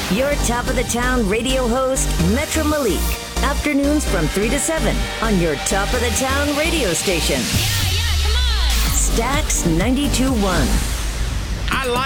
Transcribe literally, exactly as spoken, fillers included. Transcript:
Your top of the town radio host, Metro Malik. Afternoons from three to seven on your top of the town radio station. Yeah, yeah, come on. Stax ninety-two point one. I like